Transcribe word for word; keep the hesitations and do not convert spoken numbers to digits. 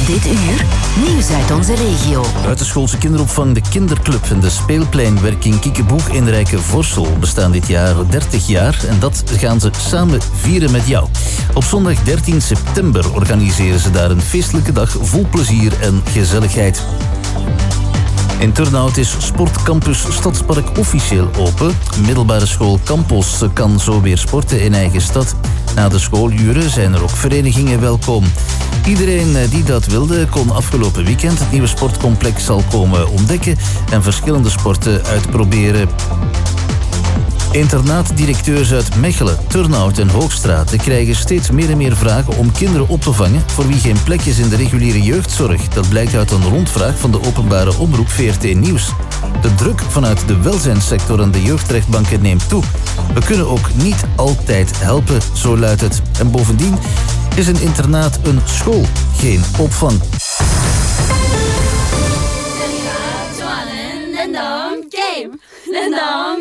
Dit uur, nieuws uit onze regio. Buitenschoolse kinderopvang De Kinderclub en de speelpleinwerking Kiekeboek in Rijke-Vorsel bestaan dit jaar dertig jaar en dat gaan ze samen vieren met jou. Op zondag dertien september organiseren ze daar een feestelijke dag vol plezier en gezelligheid. In Turnhout is Sportcampus Stadspark officieel open. Middelbare school Campos kan zo weer sporten in eigen stad. Na de schooluren zijn er ook verenigingen welkom. Iedereen die dat wilde kon afgelopen weekend het nieuwe sportcomplex al komen ontdekken en verschillende sporten uitproberen. Internaatdirecteurs uit Mechelen, Turnhout en Hoogstraat krijgen steeds meer en meer vragen om kinderen op te vangen voor wie geen plek is in de reguliere jeugdzorg. Dat blijkt uit een rondvraag van de openbare omroep V R T Nieuws. De druk vanuit de welzijnssector en de jeugdrechtbanken neemt toe. We kunnen ook niet altijd helpen, zo luidt het. En bovendien is een internaat een school, geen opvang. Game.